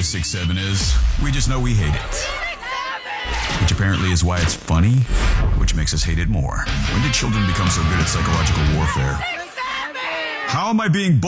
6-7 is. We just know we hate it. Which apparently is why it's funny, which makes us hate it more. When did children become so good at psychological warfare? How am I being